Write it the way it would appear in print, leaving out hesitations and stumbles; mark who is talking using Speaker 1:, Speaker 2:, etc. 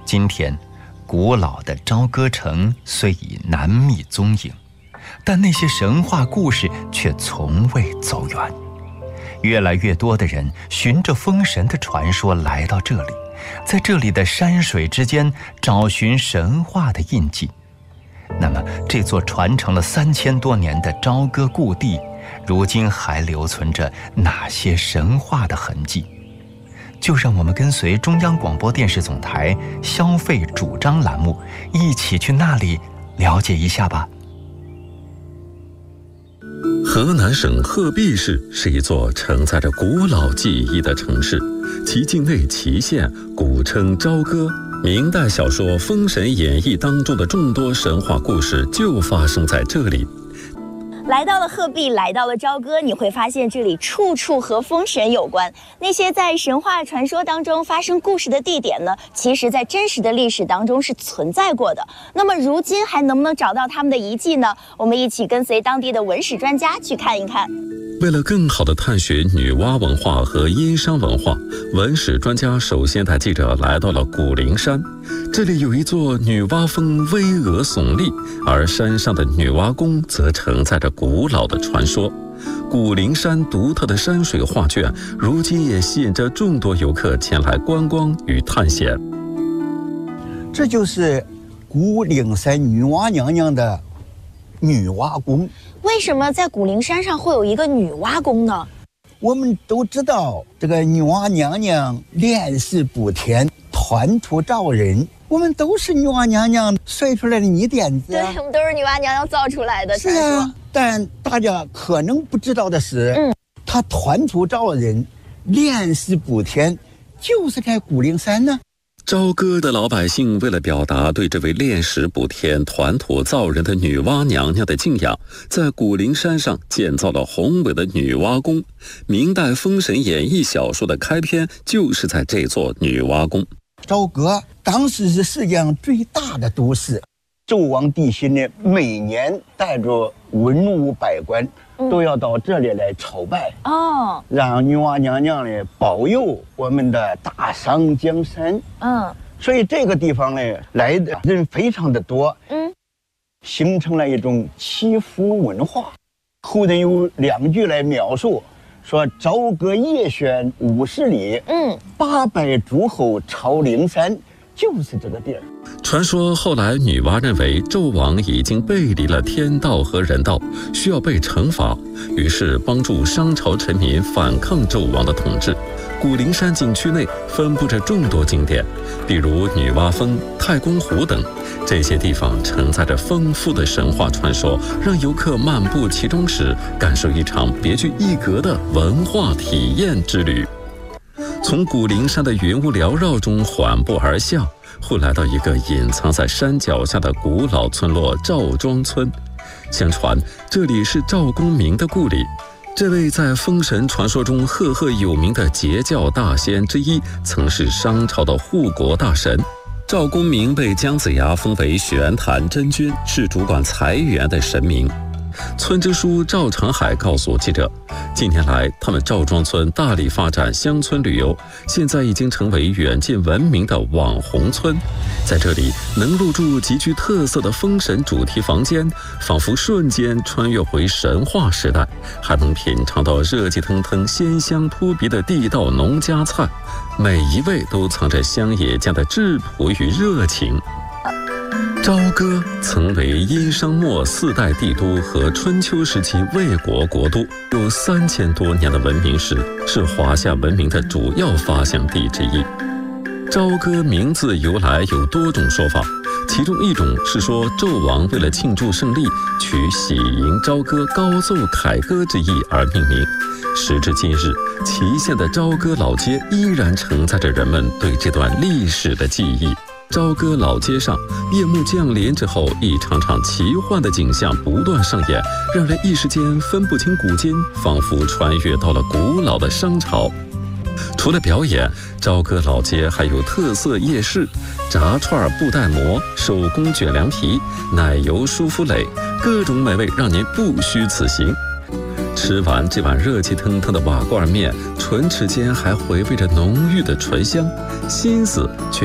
Speaker 1: 今天，古老的朝歌城虽已难觅踪影，但那些神话故事却从未走远。越来越多的人循着封神的传说来到这里，在这里的山水之间找寻神话的印记。那么，这座传承了3000多年的朝歌故地，如今还留存着哪些神话的痕迹？就让我们跟随中央广播电视总台消费主张栏目，一起去那里了解一下吧。
Speaker 2: 河南省鹤壁市是一座承载着古老记忆的城市，其境内祁县古称朝歌。明代小说《封神演义》当中的众多神话故事就发生在这里。
Speaker 3: 来到了鹤壁，来到了朝歌，你会发现这里处处和封神有关。那些在神话传说当中发生故事的地点呢，其实在真实的历史当中是存在过的。那么如今还能不能找到他们的遗迹呢？我们一起跟随当地的文史专家去看一看。
Speaker 2: 为了更好地探寻女娲文化和殷商文化，文史专家首先带记者来到了古灵山。这里有一座女娲峰巍峨耸立，而山上的女娲宫则承载着古老的传说。古灵山独特的山水画卷，如今也吸引着众多游客前来观光与探险。
Speaker 4: 这就是古灵山女娲娘娘的女娲宫。
Speaker 3: 为什么在古灵山上会有一个女娲宫呢？
Speaker 4: 我们都知道，这个女娲娘娘炼石补田，团土造人，我们都是女娲娘娘摔出来的泥点子。
Speaker 3: 对，我们都是女娲娘娘造出来的。
Speaker 4: 是啊，但大家可能不知道的是，她团土造人，炼石补田，就是在古灵山呢。
Speaker 2: 朝歌的老百姓为了表达对这位炼石补天、团土造人的女娲娘娘的敬仰，在古灵山上建造了宏伟的女娲宫。明代《封神演义》小说的开篇就是在这座女娲宫。
Speaker 4: 朝歌当时是世界上最大的都市，纣王帝辛呢，每年带着文武百官都要到这里来朝拜，让女娲娘娘呢保佑我们的大商江山。所以这个地方呢来的人非常的多，形成了一种祈福文化。后人有2句来描述，说朝歌夜轩50里，800诸侯朝灵山，就是这个地儿。
Speaker 2: 传说后来女娲认为纣王已经背离了天道和人道，需要被惩罚，于是帮助商朝臣民反抗纣王的统治。古灵山景区内分布着众多景点，比如女娲峰、太公湖等，这些地方承载着丰富的神话传说，让游客漫步其中时感受一场别具一格的文化体验之旅。从古灵山的云雾缭绕中缓步而下，会来到一个隐藏在山脚下的古老村落赵庄村。相传这里是赵公明的故里，这位在封神传说中赫赫有名的截教大仙之一，曾是商朝的护国大神。赵公明被姜子牙封为玄坛真君，是主管财源的神明。村支书赵长海告诉记者，近年来他们赵庄村大力发展乡村旅游，现在已经成为远近闻名的网红村。在这里能入住极具特色的封神主题房间，仿佛瞬间穿越回神话时代，还能品尝到热气腾腾、鲜香扑鼻的地道农家菜，每一味都藏着乡野间的质朴与热情。朝歌曾为殷商末4代帝都和春秋时期魏国国都，有3000多年的文明史，是华夏文明的主要发祥地之一。朝歌名字由来有多种说法，其中一种是说纣王为了庆祝胜利，取喜迎朝歌、高奏凯歌之意而命名。时至今日，祁县的朝歌老街依然承载着人们对这段历史的记忆。朝歌老街上，夜幕降临之后，一场场奇幻的景象不断上演，让人一时间分不清古今，仿佛穿越到了古老的商朝。除了表演，朝歌老街还有特色夜市，炸串、布袋馍、手工卷凉皮、奶油舒芙蕾，各种美味让您不虚此行。吃完这碗热气腾腾的瓦罐面，唇齿间还回味着浓郁的醇香，心思却